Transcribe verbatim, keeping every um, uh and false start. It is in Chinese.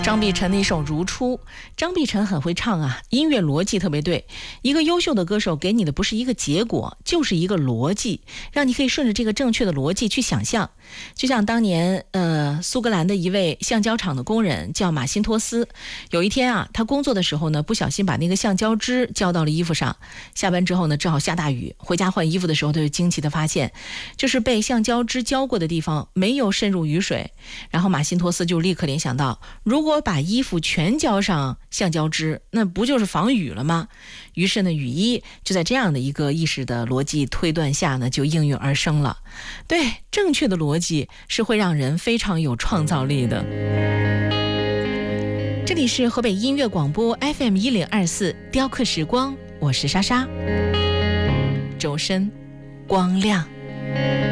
张碧晨的一首《如初》，张碧晨很会唱啊，音乐逻辑特别对。一个优秀的歌手给你的不是一个结果，就是一个逻辑，让你可以顺着这个正确的逻辑去想象。就像当年呃苏格兰的一位橡胶厂的工人叫马辛托斯，有一天啊，他工作的时候呢，不小心把那个橡胶汁浇到了衣服上。下班之后呢，正好下大雨，回家换衣服的时候，他就惊奇地发现，就是被橡胶汁浇过的地方没有渗入雨水。然后马辛托斯就立刻联想到，如果把衣服全浇上橡胶汁，那不就是防雨了吗？于是呢，雨衣就在这样的一个意识的逻辑推断下呢，就应运而生了。对，正确的逻辑是会让人非常有创造力的。这里是河北音乐广播 F M 一零二四雕刻时光，我是莎莎。周深，光亮。